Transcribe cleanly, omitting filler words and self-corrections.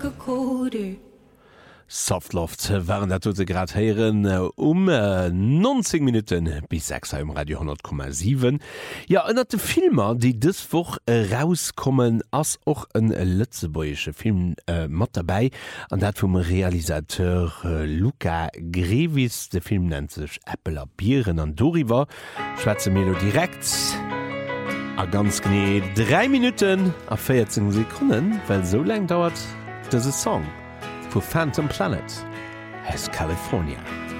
Softloft waren der tose grad heieren 90 Minuten bis 6 im Radio 10,7. Ja ënner de Filmer, die dëswoch rauskommen ass och een lëtzebäesche Film mat dabei an dat vum Realisateur Luca Grevis. De Film nennt sech Apple Bieren an Doriwer. Schwäze Melo direkt a ganz gnee 3 Minuten a 14 Sekunden, well so lang dauert dëse Song. For Phantom Planet has California.